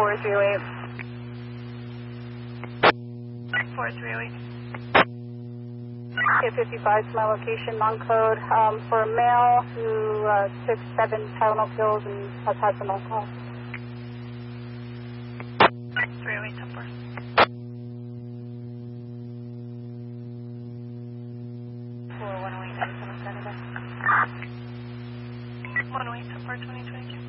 4308. 4308. Okay, 55 is my location, non-code. For a male who took 7 Tylenol pills and has had some alcohol. 308, 10-4. 108, 10-4, 2022.